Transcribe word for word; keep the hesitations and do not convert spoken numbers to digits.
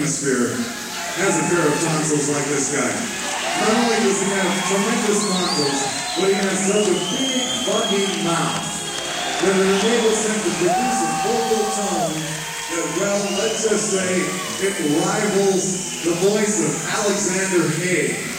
Atmosphere has a pair of tonsils like this guy. Not only does he have tremendous tonsils, but he has such a big fucking mouth that it enables him to produce a vocal tone that, well, let's just say it rivals the voice of Alexander Haig.